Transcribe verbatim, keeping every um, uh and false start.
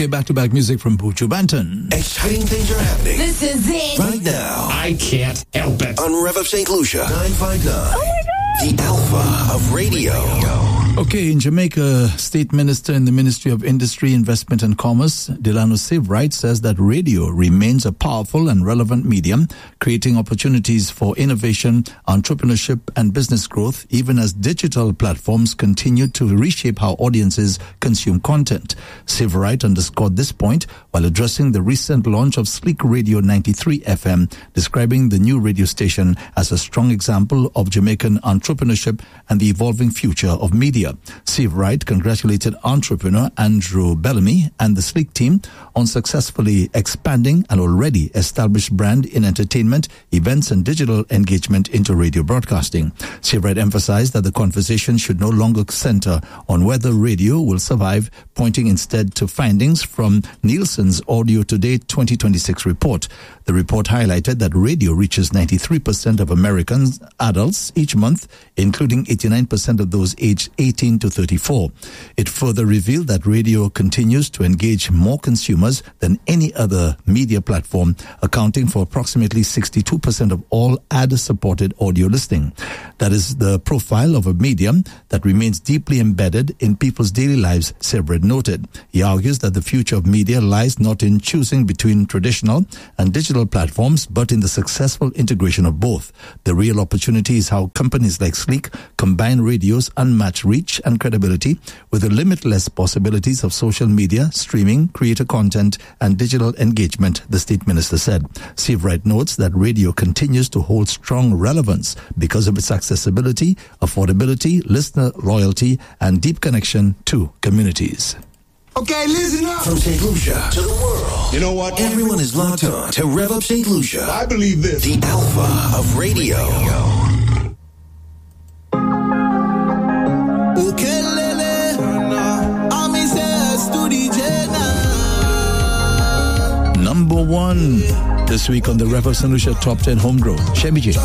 Okay, back-to-back music from Buju Banton. Exciting things are happening. This is it. Right now. I can't help it. On Rev Up Saint Lucia. nine five nine. Oh my God. The Alpha of Radio. Okay, in Jamaica, State Minister in the Ministry of Industry, Investment and Commerce, Delano Sievewright, says that radio remains a powerful and relevant medium, creating opportunities for innovation, entrepreneurship and business growth, even as digital platforms continue to reshape how audiences consume content. Sievewright underscored this point while addressing the recent launch of Sleek Radio ninety-three F M, describing the new radio station as a strong example of Jamaican entrepreneurship and the evolving future of media. Sievewright congratulated entrepreneur Andrew Bellamy and the Sleek team on successfully expanding an already established brand in entertainment, events and digital engagement into radio broadcasting. Sievewright emphasized that the conversation should no longer center on whether radio will survive, pointing instead to findings from Nielsen's Audio Today twenty twenty-six report. The report highlighted that radio reaches ninety-three percent of American adults each month, including eighty-nine percent of those aged eighteen to thirty-four. It further revealed that radio continues to engage more consumers than any other media platform, accounting for approximately sixty-two percent of all ad-supported audio listening. That is the profile of a medium that remains deeply embedded in people's daily lives, Sievewright noted. He argues that the future of media lies not in choosing between traditional and digital platforms, but in the successful integration of both. The real opportunity is how companies like Sleek combine radio's unmatched reach and credibility with the limitless possibilities of social media, streaming, creator content, and digital engagement, the state minister said. Sievewright notes that radio continues to hold strong relevance because of its accessibility, affordability, listener loyalty, and deep connection to communities. Okay, listen up. From Saint Lucia to the world. You know what? Everyone is locked on to Rev Up Saint Lucia. I believe this. The Alpha of Radio. Okay, Lele. I'm in studio now. Number one this week on the Rev Up Saint Lucia Top ten Homegrown. Shemi J.